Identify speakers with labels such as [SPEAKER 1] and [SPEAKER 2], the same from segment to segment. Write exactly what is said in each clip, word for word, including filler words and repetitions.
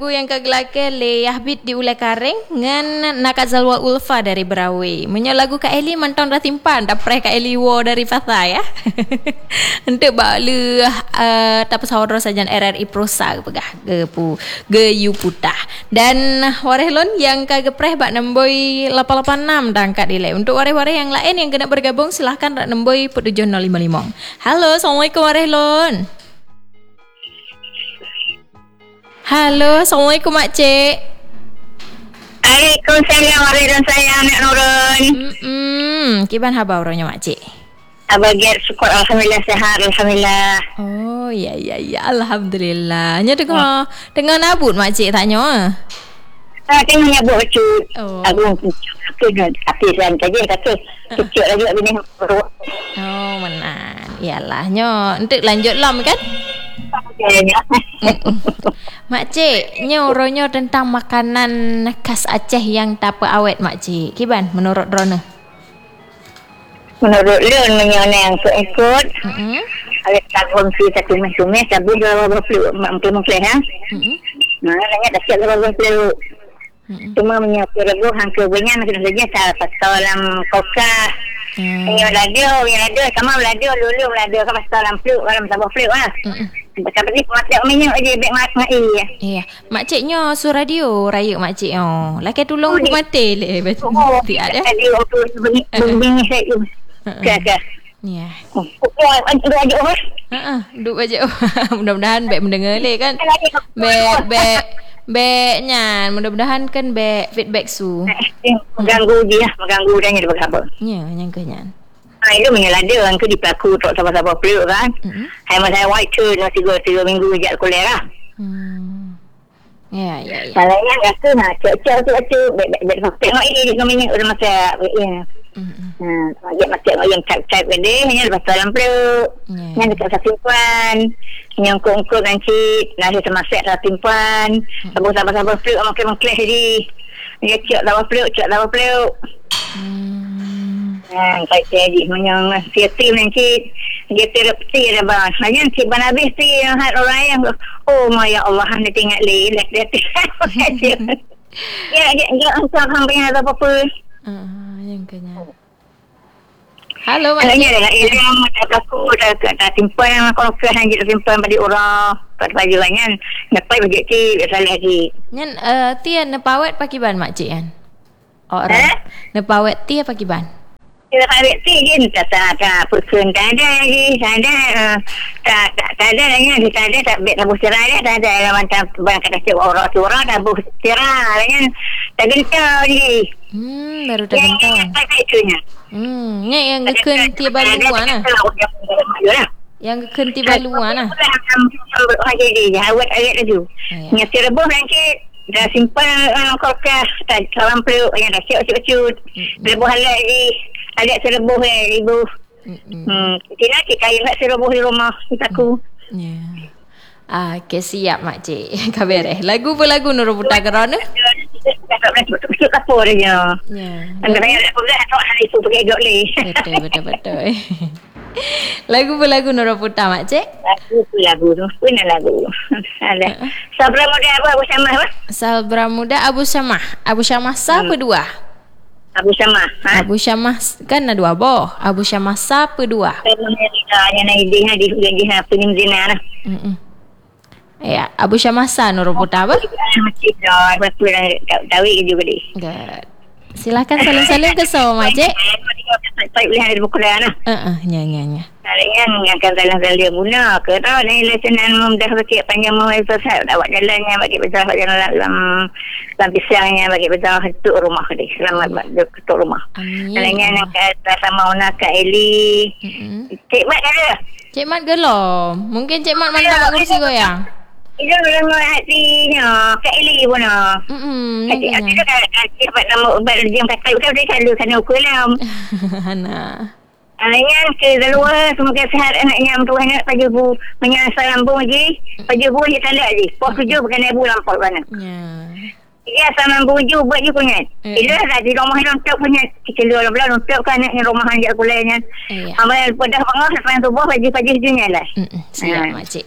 [SPEAKER 1] Bu yang kegelake le Yahbit di Ulai Kareng ngan Nakazalwa Ulfa dari Berawi. Menyo lagu Kak Eli mantong dah timpan dah pre Kak Eli wo dari Fatha ya. Untuk bak le uh, tak pesawat sajan R R I Prosa pegah ge pu ge yu putah. Dan warehlon yang kagepre bak nemboi lapan lapan enam dangkat dile. Untuk wareh-wareh yang lain yang kena bergabung silahkan rak nemboi tujuh nol lima lima. Halo, Assalamualaikum warehlon. Halo, Assalamualaikum Mak Cik.
[SPEAKER 2] Waalaikumsalam warahmatullahi sayang Nek Nurun.
[SPEAKER 1] Hmm, kiban habar orangnya Mak Cik?
[SPEAKER 2] Abagir syukur alhamdulillah sehat alhamdulillah.
[SPEAKER 1] Oh, ya ya ya alhamdulillah. Nya dengar hmm. dengar nabut Mak Cik tanya.
[SPEAKER 2] Ah, tengah nyabut cut.
[SPEAKER 1] Oh.
[SPEAKER 2] Aku kena api san saja kata cucuk lagi bini.
[SPEAKER 1] Oh, menan. Iyalah nyo, entuk lanjut lam kan? Mak Cik, nyo ronyo tentang makanan khas Aceh yang tak apa awet Mak Cik. Kiban menurut Rona?
[SPEAKER 2] Menurut Lun menyona yang ikut.
[SPEAKER 1] Heeh.
[SPEAKER 2] Ada tak kongsi satu mes-mes tapi kalau berflu mungkin-mungkin ha. Heeh. Nah, nanya dah siap kalau berflu. Cuma menyapur regu hangke banyak kena saja tak pasal dalam koka. Hmm. Ini radio, ini radio sama radio dulu radio kan pasal dalam flu, dalam sabah flu ah. Heeh. Tapi ni mati minyak aje beg mak ngai.
[SPEAKER 1] Iya, Mak Cik nyo su radio raya Mak Cik oh. Laki tolong ku mati le betul. Ti ada.
[SPEAKER 2] Radio tu bunyi saya. Ke-ke.
[SPEAKER 1] Ya.
[SPEAKER 2] Oh, duk aja oh.
[SPEAKER 1] Heeh, duk aja. Mudah-mudahan beg mendengar le kan. Beg beg Beknya, mudah-mudahan kan bek feedback su.
[SPEAKER 2] Mengganggu dia, mengganggu dia ni berapa?
[SPEAKER 1] Ya, nyangkanya.
[SPEAKER 2] Ah, itu menyelada orang tu di pelaku tak sabar-sabar peluk kan. Mm-hmm. Hai masa white tu dah tiga tiga minggu sejak kuliah lah. Hmm. Ya, ya, ya. Salahnya rasa nak cek-cek tu bek-bek tengok ini dia minyak udah masak. Ya. Hmm. Ha, dia masak yang cap-cap gede hanya lepas dalam peluk. Yang dekat simpan. Yang kongkong nanti nasi semasak dah simpan. Sabar-sabar peluk makan-makan jadi. Dia cek lawa peluk, cek lawa peluk. Hmm. Ha, saya jadi menyang siatim nanti dia terapti dah bang. Hanya si ban habis tu yang hat orang yang oh my ya Allah hang tengok le lek dia. Ya, dia enggak angkat hang punya apa-apa.
[SPEAKER 1] Ah, yang kena. Halo, Mak.
[SPEAKER 2] Alanya dah ilmu tak aku dah dah simpan kalau ke hang jadi simpan pada orang kat baju kan. Dapat bajet ti salah lagi.
[SPEAKER 1] Nyan uh, tian nepawet pakiban Mak Cik kan. Orang. Eh? Nepawet ti apa kiban?
[SPEAKER 2] Kita kawet ti je tak tak tak persen tak ada lagi. Tak ada tak tak tak ada lagi kita ada tak bet tabus cerai dia tak ada lawan tak bang kata cik orang tu orang tabus cerai kan. Tak gentar lagi. Hmm,
[SPEAKER 1] baru tak gentar. Hmm, ni yang geken ti baluan ah. Yang geken ti baluan ah.
[SPEAKER 2] Ha jadi awet ayat tu. Nya terebus nanti dah simpan uh, kokah tak salam peluk yang dah siap-siap rebuh halal lagi ada serebuh eh ibu hmm tidak kita nak serebuh di rumah kita ku
[SPEAKER 1] ya ah ke siap Mak Cik kabar eh lagu pun lagu Nur Putar kerana
[SPEAKER 2] betul kapur dia ya antara ada pula tak hari tu pergi dok le
[SPEAKER 1] betul betul betul lagu pun lagu Nur Putar Mak Cik
[SPEAKER 2] lagu pun lagu tu pun lagu ada Sabra Muda Abu Syamah apa
[SPEAKER 1] Sabra Muda Abu Syamah Abu Syamah siapa hmm. dua
[SPEAKER 2] Abu Syamah ha?
[SPEAKER 1] Abu Syamah kan ada dua boh Abu Syamah siapa dua
[SPEAKER 2] yang naik dia di di pening zina lah
[SPEAKER 1] hmm ya Abu Syamah sa Nur Putar apa
[SPEAKER 2] masih dah betul tahu juga dia
[SPEAKER 1] good silakan salam-salam ke sama Mak Cik.
[SPEAKER 2] Baik boleh ada buku dah nah.
[SPEAKER 1] Uh-uh, nya nya nya.
[SPEAKER 2] Kalian yang akan salam-salam dia guna ke tahu ni lesenan mudah sikit panjang mau selesai awak jalannya bagi besar jalan dalam dalam pisangnya bagi besar ketuk rumah dia. Selamat bagi ketuk rumah. Kalian yang kata sama Una Kak Eli. Cik Mat ada?
[SPEAKER 1] Cik Mat gelom. Mungkin Cik Mat mantap kursi goyang.
[SPEAKER 2] Itu nama hatinya Kak Eli pun lah hmm, hati tu kan dapat nama ubat jam kata udah dia selalu kena ukur lah
[SPEAKER 1] Hana
[SPEAKER 2] anaknya ke luar semoga sehat anaknya tuan nak pagi bu menyasar lambung lagi pagi bu je tak lagi pos tujuh bukan ibu lampau mana ya sama lambung buat je punya bila dah di rumah lontok punya kita luar belah lontok kan anaknya rumah hanjak kulainya amal pada bangah lepas tubuh pagi-pagi je lah
[SPEAKER 1] siap Makcik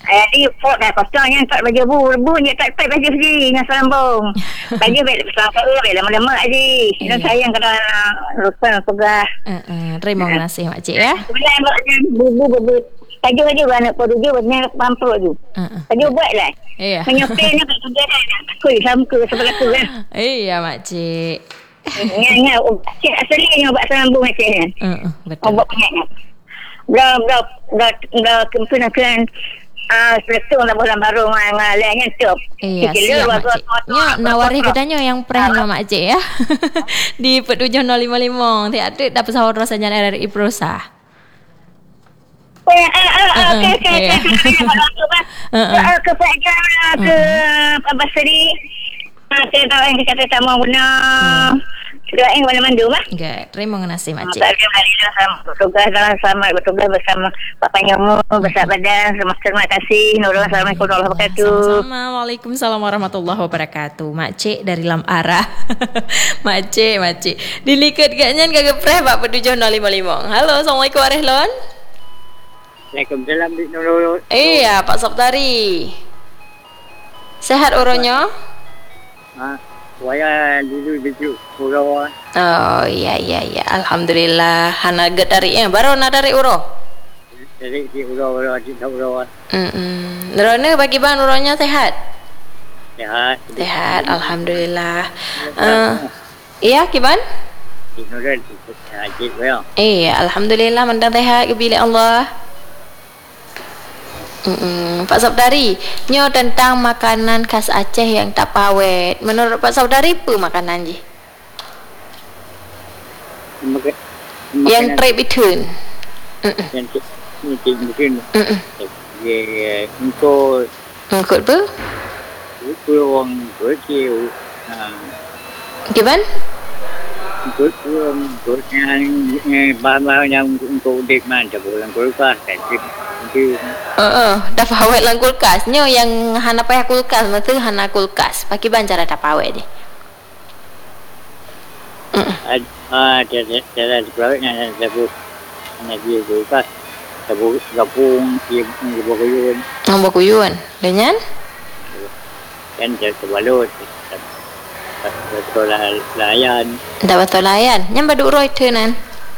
[SPEAKER 2] Eh, di pot dah kosong yang tak baju bu, bu ni tak tak baju sendiri dengan selambung. Baju beg besar kat ur, lama-lama aje. Dan sayang kalau lupa tugas.
[SPEAKER 1] Uh, terima kasih Mak Cik ya.
[SPEAKER 2] Sebenarnya maknya bu bu bu. Baju aja anak pun dia banyak pampuk tu. Baju buatlah.
[SPEAKER 1] Iya.
[SPEAKER 2] Penyopenya kat sebelah kan. Kuih samka sebelah tu kan.
[SPEAKER 1] Iya Mak Cik.
[SPEAKER 2] Ingat-ingat cik aslinya ubat selambung Mak Cik kan.
[SPEAKER 1] Uh, betul.
[SPEAKER 2] Ubat penyakit. Dah dah dah dah kempenakan ah seletung dah bulan baru dengan lainnya tu.
[SPEAKER 1] Iya, siap Mak Cik. Nya nawari katanya yang prehnya Mak Cik ya. Di Pet tujuh nol lima lima. Tiada dapat sahur rasanya R R I Prosa.
[SPEAKER 2] Oh ya, okey okey okey. Kalau ke pelajar ke apa seri saya tahu yang kata sama guna juga yang mana mandu mah.
[SPEAKER 1] Okey, terima kasih Mak Cik.
[SPEAKER 2] Saya hari sama bertugas dalam sama bertugas bersama Pak Panyamu bersama badan. Terima kasih. Nurul assalamualaikum warahmatullahi wabarakatuh.
[SPEAKER 1] Sama-sama. Waalaikumsalam warahmatullahi wabarakatuh. Mak Cik dari Lam Arah. Mak Cik, Mak Cik. Dilikat gaknya kagak preh Pak tujuh nol lima lima. Halo, assalamualaikum warahmatullahi.
[SPEAKER 2] Waalaikumsalam Dik Nurul.
[SPEAKER 1] Iya, Pak Sabtari. Sehat uronya?
[SPEAKER 2] Ha, saya dulu dulu uro.
[SPEAKER 1] Oh, iya iya iya. Alhamdulillah. Hana get dari eh baru nak dari uro.
[SPEAKER 2] Dari di uro uro di uro.
[SPEAKER 1] Hmm. Nerone bagi ban uronya sehat?
[SPEAKER 2] Sehat.
[SPEAKER 1] Sehat, alhamdulillah. Uh, iya, kiban?
[SPEAKER 2] Di Nurul haji well.
[SPEAKER 1] Iya, alhamdulillah mendang sehat bila Allah. Mm-mm. Pak Sabdari, nyo tentang makanan khas Aceh yang tak pawet. Menurut Pak Sabdari apa makanan je?
[SPEAKER 2] Maka,
[SPEAKER 1] yang trade between.
[SPEAKER 2] Yang trade between. Ya, untuk
[SPEAKER 1] untuk apa?
[SPEAKER 2] Untuk orang berkil.
[SPEAKER 1] Gimana?
[SPEAKER 2] Untuk untuk yang bahan-bahan yang untuk dek mana boleh kulkas kan.
[SPEAKER 1] Uh, uh, dah pawet lang kulkas. Nyo yang hana payah kulkas, matu hana kulkas. Pakai ban cara dah pawet dia.
[SPEAKER 2] Ah, cara cara pawetnya ada bu, ada dia kulkas. Tabu gabung dia berkuyun.
[SPEAKER 1] Oh, berkuyun. Dengan?
[SPEAKER 2] Kan dia terbalut. Betul layan.
[SPEAKER 1] Dah betul layan. Yang badu roy tenan.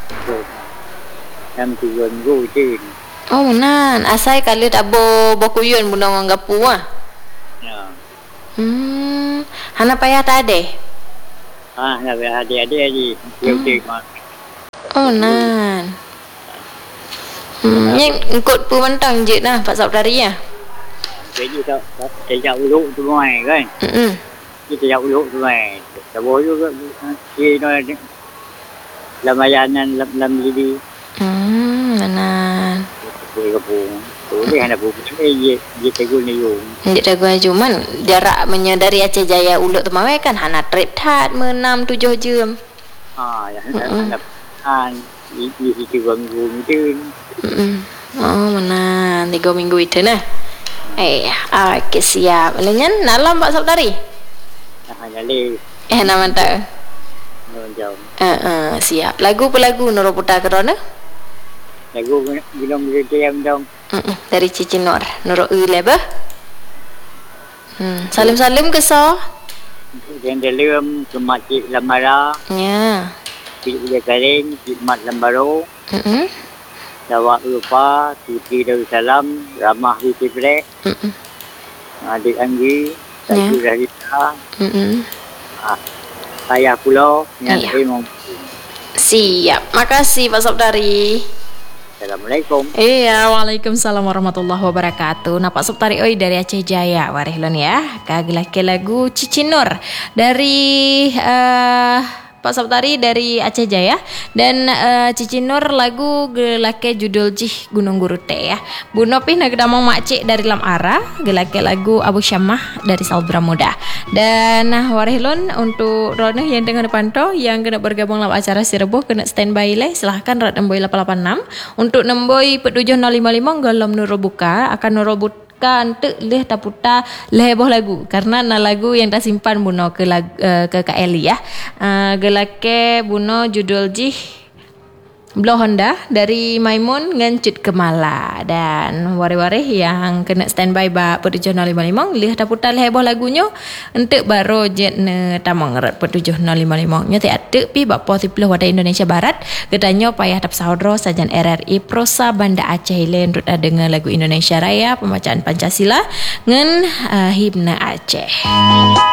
[SPEAKER 2] Yang tujuan gu cin.
[SPEAKER 1] Oh nan, asai kali tak bo bokuyun bunda orang gapu ah.
[SPEAKER 2] Ya.
[SPEAKER 1] Hmm, hana payah tak ada.
[SPEAKER 2] Ah, nak ada ada ada lagi. Dia mak.
[SPEAKER 1] Oh nan. Hmm, yang ikut pu mentang je nah Pak Sabdari ya.
[SPEAKER 2] Jadi tak tak jauh ulu tu mai kan.
[SPEAKER 1] Hmm.
[SPEAKER 2] Kita jauh ulu tu mai. Tak boleh juga dia nak lamayanan lam lam jadi.
[SPEAKER 1] Hmm, nan.
[SPEAKER 2] Boleh gabung. Boleh ada buku eh dia tegul ni yo.
[SPEAKER 1] Dia tegul cuman jarak menyedari Aceh Jaya Uluk Temawai kan hana trip tat menam tujuh jam.
[SPEAKER 2] Ah, ya ada kan di di tiga minggu itu.
[SPEAKER 1] Hmm. Oh, mana tiga minggu itu nah. Eh, okey siap. Lenyan nalam Pak Sabdari.
[SPEAKER 2] Nah, jadi
[SPEAKER 1] eh nama tak?
[SPEAKER 2] Jauh.
[SPEAKER 1] Eh, uh, siap. Lagu apa lagu Nurul Putar kerana?
[SPEAKER 2] Lagu belum diam dong.
[SPEAKER 1] Mm-mm. Dari Cici Nur Nurul Uleba. Hmm, salim-salim ke so?
[SPEAKER 2] Yang dalam kemakcik Lamara.
[SPEAKER 1] Ya.
[SPEAKER 2] Cik Uja Karing, Cik Mat Lambaro.
[SPEAKER 1] Mm-mm.
[SPEAKER 2] Dawak Lupa, Siti Darussalam, Ramah Witi Prek.
[SPEAKER 1] Mm-mm.
[SPEAKER 2] Adik Anggi, Siti
[SPEAKER 1] Ya.
[SPEAKER 2] Rahita.
[SPEAKER 1] Mm-mm.
[SPEAKER 2] Ah, Ayah Pulau, yang
[SPEAKER 1] Ayah.
[SPEAKER 2] saya mau.
[SPEAKER 1] Siap. Makasih Pak Sabdari.
[SPEAKER 2] Assalamualaikum.
[SPEAKER 1] Iya, waalaikumsalam warahmatullahi wabarakatuh. Nah, Pak Sabtari oi dari Aceh Jaya, warihlon ya. Kagelake lagu Cici Nur dari uh, Pak Sabtari dari Aceh Jaya dan uh, Cici Nur lagu gelake judul Jih Gunung Gurute ya. Bu Nopi Nagdamang Makcik dari Lam Ara, gelake lagu Abu Syamah dari Salbra Muda. Dan nah, warihlon untuk Rona yang tengah pantau yang kena bergabung dalam acara Sireboh kena standby le, silahkan rat nemboi lapan lapan enam untuk nemboi Pet tujuh nol lima lima golom Nurul buka akan Nurul buka untuk leh taputa leheboh lagu karena na lagu yang tak simpan buno ke lagu, uh, ke Kak Eli ya. Uh, gelake buno judul Jih Blow Honda dari Maimun ngan Cut Kemala. Dan wari-wari yang kena standby ba petujuh nol lima lima lih dah putar heboh lagunya untuk baru jet ne tamang rat petujuh nol lima lima nya ti ada pi ba po tiploh wada Indonesia Barat gedanya payah tap saudara sajan R R I Prosa Banda Aceh Hilen rut dengar lagu Indonesia Raya pembacaan Pancasila ngan uh, himne Aceh.